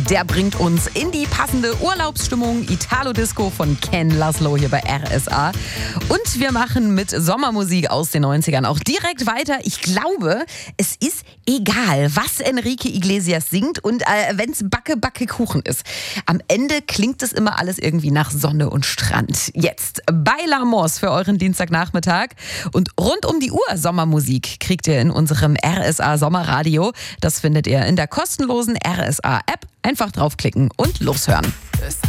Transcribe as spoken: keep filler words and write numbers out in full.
Der bringt uns in die passende Urlaubsstimmung. Italo-Disco von Ken Laszlo hier bei R S A. Und wir machen mit Sommermusik aus den neunzigern auch direkt weiter. Ich glaube, es ist egal, was Enrique Iglesias singt und äh, wenn es Backe, Backe, Kuchen ist. Am Ende klingt es immer alles irgendwie nach Sonne und Strand. Jetzt Bailamos für euren Dienstagnachmittag. Und rund um die Uhr Sommermusik kriegt ihr in unserem R S A Sommerradio. Das findet ihr in der kostenlosen R S A App. Einfach draufklicken und loshören.